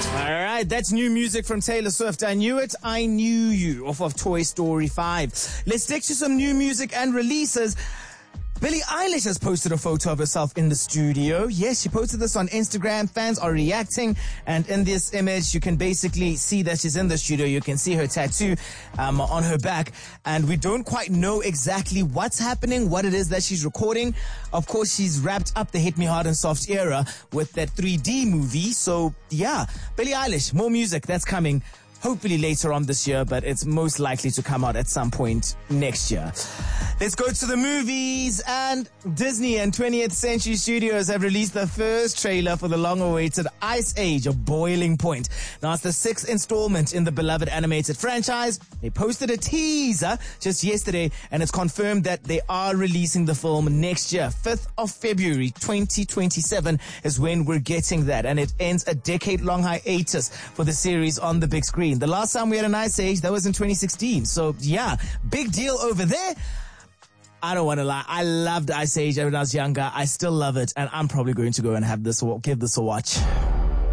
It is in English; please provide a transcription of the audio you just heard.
All right, that's new music from Taylor Swift. I Knew It, I Knew You, off of Toy Story 5. Let's stick to some new music and releases. Billie Eilish has posted a photo of herself in the studio. Yes, she posted this on Instagram. Fans are reacting. And in this image, you can basically see that she's in the studio. You can see her tattoo on her back. And we don't quite know exactly what's happening, what it is that she's recording. Of course, she's wrapped up the Hit Me Hard and Soft era with that 3D movie. So, yeah, Billie Eilish, more music that's coming. Hopefully later on this year, but it's most likely to come out at some point next year. Let's go to the movies. And Disney and 20th Century Studios have released the first trailer for the long-awaited Ice Age: A Boiling Point. Now, it's the 6th installment in the beloved animated franchise. They posted a teaser just yesterday, and it's confirmed that they are releasing the film next year. 5th of February, 2027 is when we're getting that. And it ends a decade-long hiatus for the series on the big screen. The last time we had an Ice Age, that was in 2016. So, yeah, big deal over there. I don't want to lie. I loved Ice Age when I was younger. I still love it. And I'm probably going to go and give this a watch.